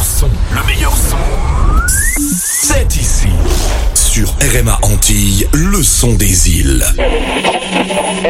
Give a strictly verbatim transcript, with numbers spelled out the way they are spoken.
meilleur son, le meilleur son, c'est ici. Sur R M A Antilles, le son des îles.